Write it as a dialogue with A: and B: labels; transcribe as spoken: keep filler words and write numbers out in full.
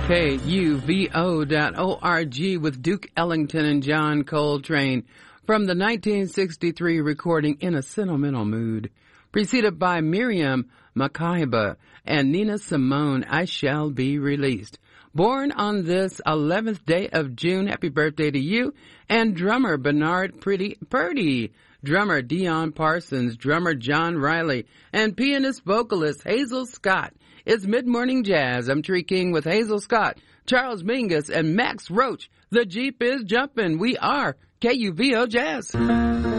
A: K U V O dot org with Duke Ellington and John Coltrane from the nineteen sixty-three recording In a Sentimental Mood, preceded by Miriam Makeba and Nina Simone, I Shall Be Released. Born on this eleventh day of June, happy birthday to you, and drummer Bernard Pretty Purdy, drummer Dion Parsons, drummer John Riley, and pianist vocalist Hazel Scott. It's Mid-Morning Jazz. I'm Tree King with Hazel Scott, Charles Mingus, and Max Roach. The Jeep is jumping. We are K U V O Jazz.